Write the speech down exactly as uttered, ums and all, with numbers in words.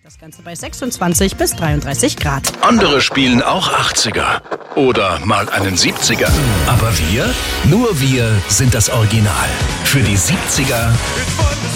Das Ganze bei sechsundzwanzig bis dreiunddreißig Grad. Andere spielen auch achtziger oder mal einen siebziger. Aber wir, nur wir sind das Original. Für die siebziger